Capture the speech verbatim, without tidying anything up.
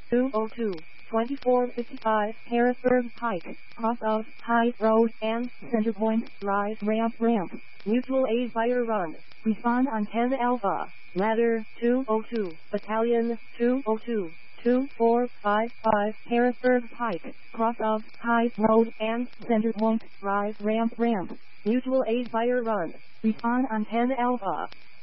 two oh two, twenty-four fifty-five Harrisburg Pike, cross of High Road and Center Point, rise ramp ramp, mutual aid fire run, respond on ten Alpha, ladder two oh two, battalion two oh two. two four five five Harrisburg Pike, cross of High Road and Center Point, rise ramp ramp, mutual aid fire run, respond on ten Alpha.